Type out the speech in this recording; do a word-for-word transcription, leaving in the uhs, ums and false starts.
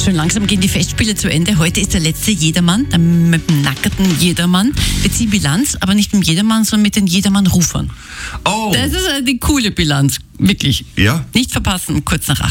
Schon langsam gehen die Festspiele zu Ende. Heute ist der letzte Jedermann, der mit dem nackerten Jedermann. Wir ziehen Bilanz, aber nicht mit dem Jedermann, sondern mit den Jedermann-Rufern. Oh. Das ist eine coole Bilanz, wirklich. Ja. Nicht verpassen, kurz nach acht.